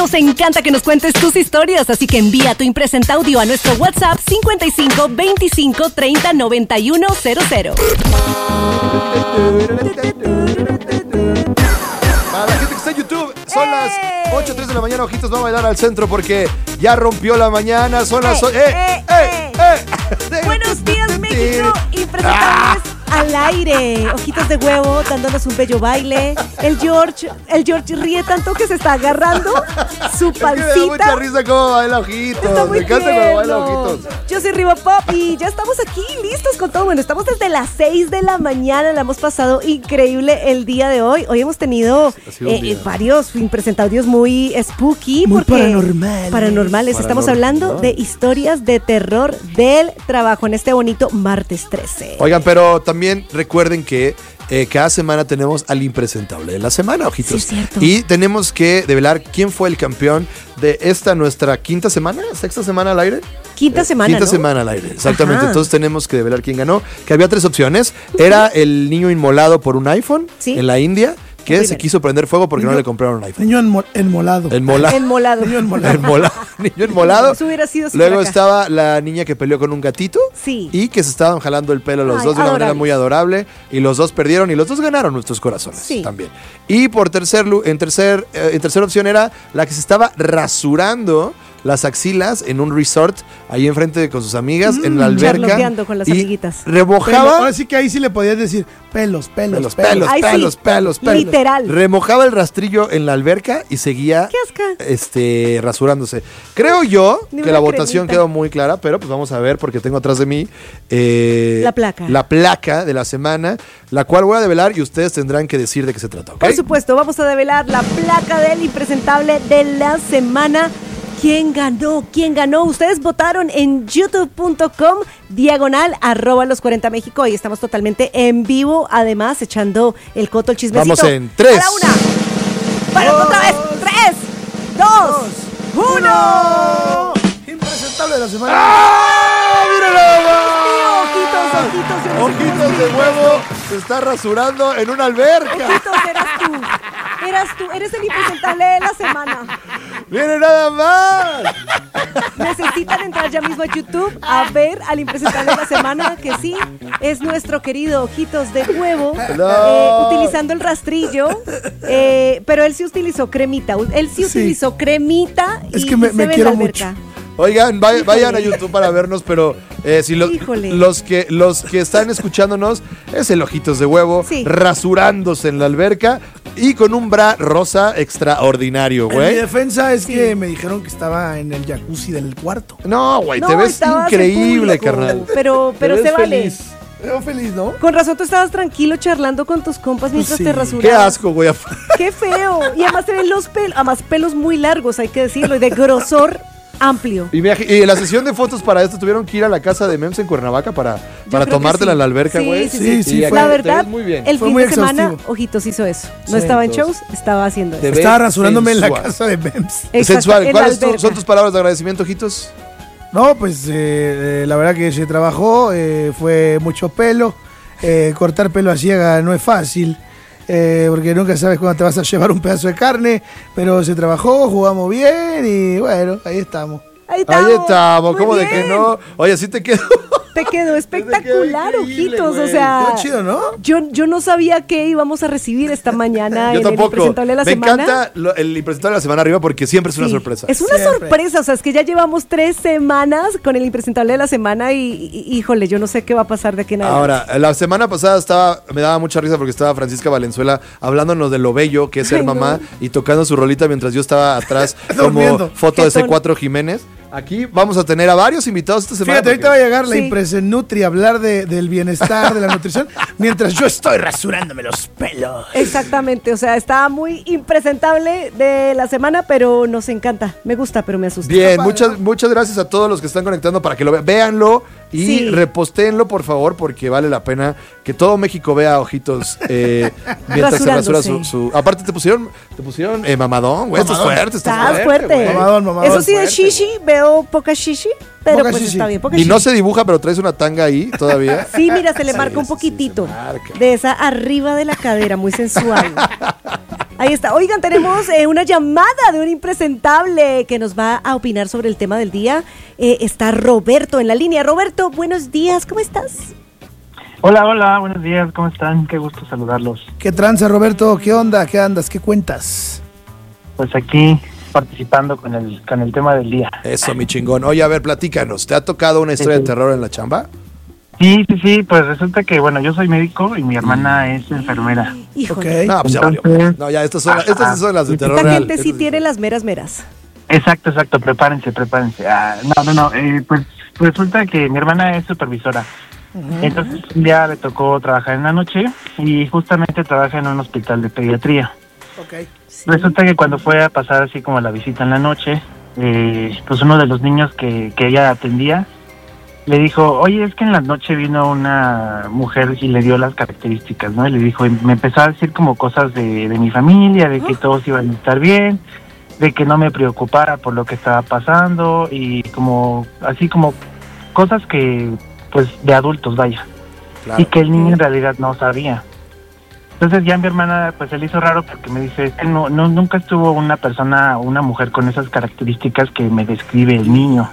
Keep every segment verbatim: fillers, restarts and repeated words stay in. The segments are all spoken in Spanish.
Nos encanta que nos cuentes tus historias, así que envía tu impresenta audio a nuestro WhatsApp cincuenta y cinco veinticinco treinta noventa y uno cero cero. Para la gente que está en YouTube, son las ocho tres de la mañana. Ojitos va a bailar al centro porque ya rompió la mañana. Son las... ¡Eh, eh, eh! eh. Buenos días, México. Impresentables al aire. Ojitos de huevo, dándonos un bello baile. El George, el George ríe tanto que se está agarrando su pancita. Es que me da mucha risa cómo baila Ojitos. Está muy Me encanta tierno. cómo baila Ojitos. Yo soy Riva Pop y ya estamos aquí listos con todo. Bueno, estamos desde las seis de la mañana. La hemos pasado increíble el día de hoy. Hoy hemos tenido eh, varios impresentados muy spooky. Muy porque paranormales. Paranormales. Estamos Paranormal. hablando de historias de terror del trabajo en este bonito martes trece. Oigan, pero también recuerden que eh, cada semana tenemos al impresentable de la semana, Ojitos. Sí, cierto. Y tenemos que develar quién fue el campeón de esta nuestra quinta semana, sexta semana al aire. Quinta semana, Quinta ¿no? semana al aire, exactamente. Ajá. Entonces tenemos que develar quién ganó. Que había tres opciones. Era el niño inmolado por un iPhone Sí. en la India, que Primero. se quiso prender fuego porque Niño- no le compraron un iPhone. Niño enmo- enmolado. El mola- Enmolado. Niño enmolado. el mola- niño enmolado. Eso hubiera sido si Luego fuera acá. estaba la niña que peleó con un gatito. Sí. Y que se estaban jalando el pelo los Ay, dos de una manera adorables. muy adorable. Y los dos perdieron y los dos ganaron nuestros corazones Sí. también. Y por tercer, lu- en, tercer, eh, en tercera opción era la que se estaba rasurando las axilas en un resort ahí enfrente con sus amigas en la alberca. charloteando con las y amiguitas. Pelo. Remojaba Ahora sí que ahí sí le podías decir pelos, pelos, pelos, pelos, Ay, sí. pelos, pelos, pelos. Literal. Remojaba el rastrillo en la alberca y seguía ¡Qué asca! este, rasurándose. Creo yo Ni que una la votación cremita. quedó muy clara, pero pues vamos a ver porque tengo atrás de mí eh, La placa. La placa de la semana, la cual voy a develar y ustedes tendrán que decir de qué se trata, ¿ok? Por supuesto, vamos a develar la placa del impresentable de la semana. ¿Quién ganó? ¿Quién ganó? Ustedes votaron en youtube punto com diagonal arroba los cuarenta México. Ahí estamos totalmente en vivo, además echando el coto, el chismecito. Vamos en tres. A la una. Bueno, otra vez. Tres, dos, uno. Impresentable de la semana. ¡Ah! ¡Mira nada más! Ojitos, ojitos. yo no sé cómo Ojitos de escribirlo. huevo se está rasurando en una alberca. Ojitos, eras tú. Eras tú, eres el impresentable de la semana. ¡Miren nada más! Necesitan entrar ya mismo a YouTube a ver al impresentable de la semana, que sí, es nuestro querido Ojitos de Huevo, No. eh, utilizando el rastrillo, eh, pero él sí utilizó cremita, él sí, Sí. utilizó cremita y Es que me- se me ve en quiero la alberca. Oigan, vay- Híjole. vayan a YouTube para vernos, pero eh, si lo- Híjole. los que los que están escuchándonos es el Ojitos de Huevo Sí. rasurándose en la alberca y con un bra rosa extraordinario, En mi güey. defensa es que me dijeron que estaba en el jacuzzi del cuarto. No, güey, No, te ves estabas en increíble, público, carnal. Pero, pero Te se ves vale. feliz. Veo feliz, ¿no? Con razón tú estabas tranquilo charlando con tus compas mientras sí. te Qué rasurabas. asco, güey. Qué feo. Y además se ven los pelos, además pelos muy largos, hay que decirlo, y de grosor amplio. Y, me- y la sesión de fotos para esto tuvieron que ir a la casa de Mems en Cuernavaca para, para creo que tomártela sí. en la alberca, Sí, güey. sí, sí. Sí, Y sí, acá La te verdad, ves muy bien. el Fue fin muy de semana, exhaustivo. Ojitos hizo eso. No Sí, estaba en entonces, shows, estaba haciendo te eso. ves Estaba rasurándome en la sensual. casa de Bems. Exacto, Sensual. en ¿Cuáles la tu- alberca. son tus palabras de agradecimiento, Ojitos? No, pues eh, eh, la verdad que se trabajó, eh, fue mucho pelo. Eh, cortar pelo a ciega no es fácil, eh, porque nunca sabes cuándo te vas a llevar un pedazo de carne, pero se trabajó, jugamos bien y bueno, ahí estamos. Ahí estamos. Ahí estamos, Muy ¿cómo de bien. que no? Oye, sí te quedó. Te quedó espectacular, increíble, Ojitos. O güey. sea, Quedó chido, ¿no? yo, yo no sabía qué íbamos a recibir esta mañana Yo en el tampoco. impresentable de la Me semana. encanta lo- el impresentable de la semana arriba porque siempre es una Sí, sorpresa. Es una Siempre. sorpresa, o sea, es que ya llevamos tres semanas con el impresentable de la semana y, y- y, híjole, yo no sé qué va a pasar de aquí en adelante. Ahora, la semana pasada estaba, me daba mucha risa porque estaba Francisca Valenzuela hablándonos de lo bello que es ser Ay, no. mamá y tocando su rolita mientras yo estaba atrás como Durmiendo. foto de Jetón. C cuatro Jiménez. Aquí vamos a tener a varios invitados esta semana. Fíjate, ahorita va porque- a llegar la Sí. Impresen Nutri a hablar de- del bienestar, de la nutrición, mientras yo estoy rasurándome los pelos. Exactamente, o sea, está muy impresentable de la semana, pero nos encanta. Me gusta, pero me asusta. Bien, Está padre, muchas, ¿no? muchas gracias a todos los que están conectando para que lo vean. Véanlo y Sí. repostéenlo, por favor, porque vale la pena que todo México vea Ojitos eh, mientras se rasura su, Rasurándose. su- Aparte te pusieron, te pusieron eh, mamadón, güey. Estás Mamadón. fuerte, estás Estás fuerte. fuerte. güey. Mamadón, mamadón. Eso sí, de Fuerte, shishi, veo poca shishi, Pero Boca pues Shishi. está bien. Boca Y no Shishi. se dibuja, pero traes una tanga ahí todavía. Sí, mira, se le Sí, marca un sí, poquitito. se marca. De esa arriba de la cadera, muy sensual. Ahí está. Oigan, tenemos eh, una llamada de un impresentable que nos va a opinar sobre el tema del día. Eh, está Roberto en la línea. Roberto, buenos días, ¿cómo estás? Hola, hola, buenos días, ¿cómo están? Qué gusto saludarlos. ¿Qué tranza, Roberto? ¿Qué onda? ¿Qué andas? ¿Qué cuentas? Pues aquí participando con el con el tema del día. Eso, mi chingón. Oye, a ver, platícanos. ¿Te ha tocado una historia Sí, sí. de terror en la chamba? Sí, sí, sí, pues resulta que, bueno, yo soy médico y mi hermana es enfermera. Híjole. Ok. No, pues ya valió. Entonces- No, ya, estas son, estas sí son las de terror Esta real. gente sí Estas tiene las meras meras. Exacto, exacto, prepárense, prepárense. Ah, no, no, no, eh, pues resulta que mi hermana es supervisora. Entonces un día le tocó trabajar en la noche y justamente trabaja en un hospital de pediatría. Ok. Sí. Resulta que cuando fue a pasar así como la visita en la noche, eh, pues uno de los niños que, que ella atendía le dijo, oye, es que en la noche vino una mujer y le dio las características, ¿no? Y le dijo, y me empezó a decir como cosas de, de mi familia, de que todos iban a estar bien, de que no me preocupara por lo que estaba pasando y como, así como cosas que, pues, de adultos, vaya. Claro. Y que el niño en realidad no sabía. Entonces ya mi hermana pues se le hizo raro porque me dice, es que no, no, nunca estuvo una persona, una mujer con esas características que me describe el niño.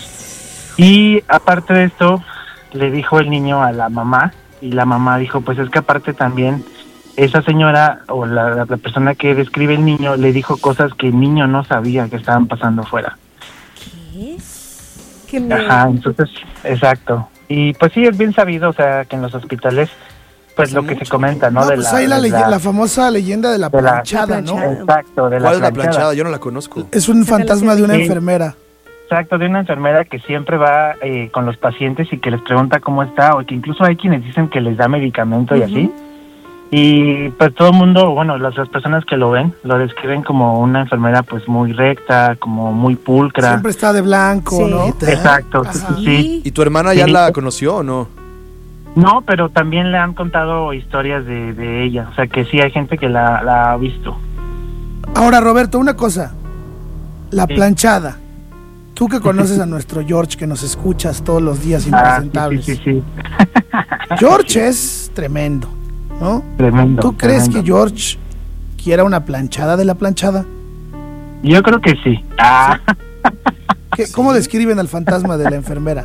Y aparte de esto, le dijo el niño a la mamá, y la mamá dijo, pues es que aparte también esa señora o la, la persona que describe el niño le dijo cosas que el niño no sabía que estaban pasando fuera. ¿Qué? Qué miedo. Ajá, entonces, exacto. Y pues sí, es bien sabido, o sea, que en los hospitales, pues Pasa lo que mucho. se comenta, ¿no? No, de pues la, hay la, de leye- la famosa leyenda de la de la- planchada, La ¿no? planchada. Exacto, de la ¿Cuál es la planchada. planchada? Yo no la conozco. Es un Sácala, fantasma de una sí. enfermera. Exacto, de una enfermera que siempre va eh, con los pacientes y que les pregunta cómo está, o que incluso hay quienes dicen que les da medicamento y así. Y pues todo el mundo, bueno, las, las personas que lo ven, lo describen como una enfermera pues muy recta, como muy pulcra. Siempre está de blanco, Sí. ¿no? Exacto, sí, Ajá. sí, sí. ¿Y tu hermana ya Sí. la conoció o no? No, pero también le han contado historias de, de ella, o sea que sí hay gente que la, la ha visto. Ahora, Roberto, una cosa. La Sí. planchada. Tú que conoces a nuestro George, que nos escuchas todos los días Ah, sí, impresentables. sí, sí, sí. George es tremendo, ¿no? Tremendo. ¿Tú crees tremendo. que George quiera una planchada de la planchada? Yo creo que sí. Ah, ¿Qué- ¿Cómo describen al fantasma de la enfermera?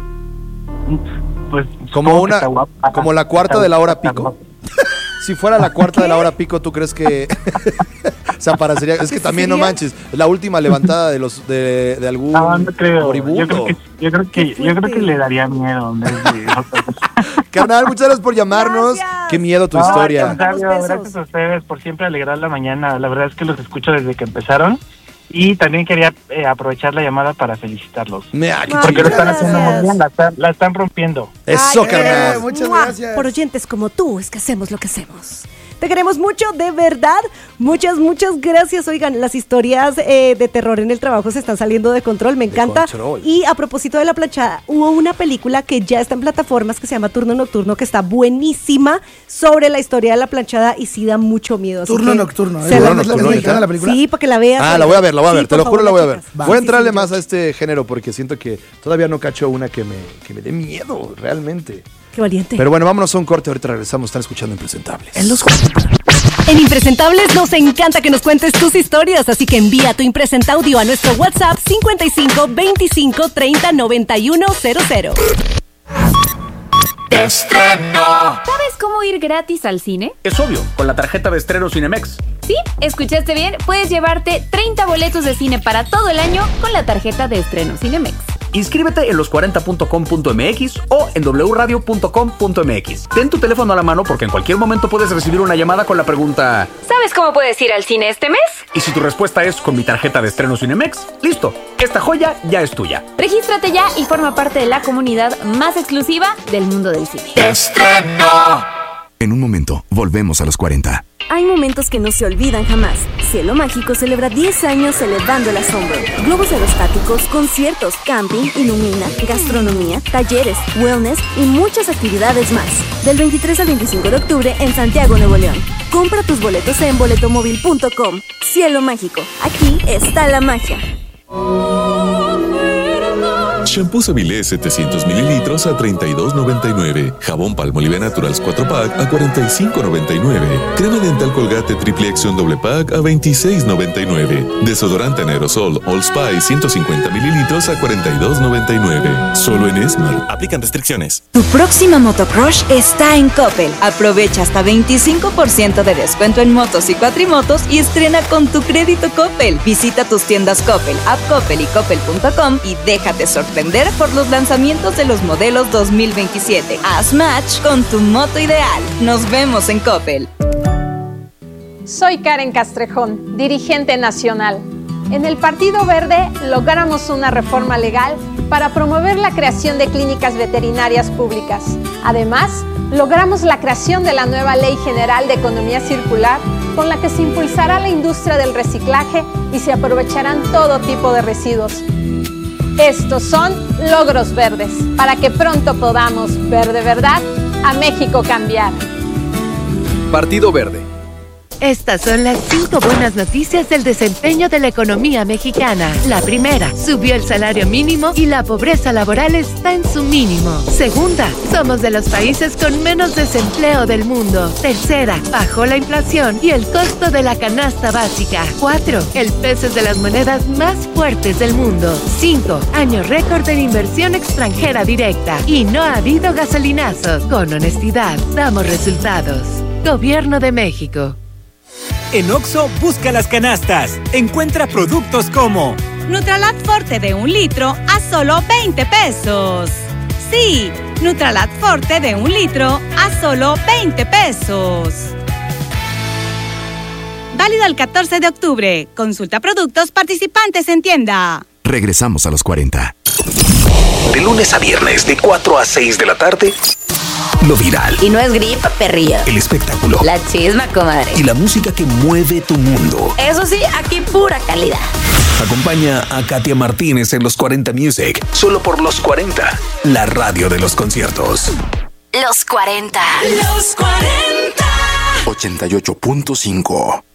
pues Como que una, está guapa. como la cuarta Está de la hora guapa, está pico. guapa. Si fuera la cuarta de la hora pico, ¿tú crees que se aparecería? Es que también no sería? manches, la última levantada de los de, de algún No, no creo. moribundo. Yo creo que, yo creo que, Qué yo creo que fuerte. le daría miedo. en vez de- Carnal, muchas gracias por llamarnos. Gracias. Qué miedo tu No, al historia. contrario, Damos besos. gracias a ustedes por siempre alegrar la mañana. La verdad es que los escucho desde que empezaron. Y también quería eh, aprovechar la llamada para felicitarlos. Mira, qué Ay, Porque lo chido. están haciendo muy gracias. bien, la están, la están rompiendo. Eso, Ay, carnal. Eh, muchas ¡mua! gracias. Por oyentes como tú es que hacemos lo que hacemos. Te queremos mucho, de verdad. Muchas, muchas gracias. Oigan, las historias eh, de terror en el trabajo se están saliendo de control. Me De encanta. control. Y a propósito de la planchada, hubo una película que ya está en plataformas que se llama Turno Nocturno, que está buenísima sobre la historia de la planchada y sí da mucho miedo. así Turno que nocturno. se ¿eh? la Turno ¿Es nocturno, mexicana ¿neta? la película? Sí, para que la veas. Ah, la voy a ver, la voy a Sí, ver, te por lo favor, juro, la voy a ver. chicas. Va. Voy a Sí, entrarle sí, más sí. a este género porque siento que todavía no cacho una que me, que me dé miedo, realmente. Qué valiente. Pero bueno, vámonos a un corte, ahorita regresamos, están escuchando Impresentables. En los En Impresentables nos encanta que nos cuentes tus historias, así que envía tu impresenta audio a nuestro WhatsApp cincuenta y cinco veinticinco treinta noventa y uno cero cero. ¿Sabes cómo ir gratis al cine? Es obvio, con la tarjeta de estreno Cinemex. Sí, escuchaste bien, puedes llevarte treinta boletos de cine para todo el año con la tarjeta de estreno Cinemex. Inscríbete en los cuarenta punto com punto m x o en w radio punto com punto m x. Ten tu teléfono a la mano porque en cualquier momento puedes recibir una llamada con la pregunta: ¿Sabes cómo puedes ir al cine este mes? y si tu respuesta es con mi tarjeta de estreno Cinemex, listo, esta joya ya es tuya. Regístrate ya y forma parte de la comunidad más exclusiva del mundo del cine. En un momento, volvemos a los cuarenta. Hay momentos que no se olvidan jamás. Cielo Mágico celebra diez años celebrando el asombro. Globos aerostáticos, conciertos, camping, ilumina, gastronomía, talleres, wellness y muchas actividades más. Del veintitrés al veinticinco de octubre en Santiago, Nuevo León. Compra tus boletos en boletomóvil punto com. Cielo Mágico, aquí está la magia. Shampoo Sevillé setecientos mililitros a treinta y dos noventa y nueve. Jabón Palmolive Naturals cuatro pack a cuarenta y cinco noventa y nueve. Crema dental Colgate Triple Acción doble pack a veintiséis noventa y nueve. Desodorante en aerosol Old Spice ciento cincuenta mililitros a cuarenta y dos noventa y nueve. Solo en Esmar. Aplican restricciones. Tu próxima motocrush está en Coppel. Aprovecha hasta veinticinco por ciento de descuento en motos y cuatrimotos y estrena con tu crédito Coppel. Visita tus tiendas Coppel, App Coppel y Coppel punto com y déjate sorprender por los lanzamientos de los modelos dos mil veintisiete. Haz match con tu moto ideal. Nos vemos en Coppel. Soy Karen Castrejón, dirigente nacional. En el Partido Verde logramos una reforma legal para promover la creación de clínicas veterinarias públicas. Además, logramos la creación de la nueva Ley General de Economía Circular, con la que se impulsará la industria del reciclaje y se aprovecharán todo tipo de residuos. Estos son logros verdes, para que pronto podamos ver de verdad a México cambiar. Partido Verde. Estas son las cinco buenas noticias del desempeño de la economía mexicana. La primera, subió el salario mínimo y la pobreza laboral está en su mínimo. Segunda, somos de los países con menos desempleo del mundo. Tercera, bajó la inflación y el costo de la canasta básica. Cuatro, el peso es de las monedas más fuertes del mundo. Cinco, año récord en inversión extranjera directa. Y no ha habido gasolinazos. Con honestidad, damos resultados. Gobierno de México. En Oxxo, busca las canastas. Encuentra productos como Nutralat Forte de un litro a solo veinte pesos. Sí, Nutralat Forte de un litro a solo veinte pesos. Válido el catorce de octubre. Consulta productos participantes en tienda. Regresamos a los cuarenta. De lunes a viernes, de cuatro a seis de la tarde, lo viral. Y no es gripa, perrillo. El espectáculo. La chisma, comadre. Y la música que mueve tu mundo. Eso sí, aquí pura calidad. Acompaña a Katia Martínez en Los cuarenta Music. Solo por Los cuarenta, la radio de los conciertos. Los cuarenta. Los cuarenta. ochenta y ocho punto cinco.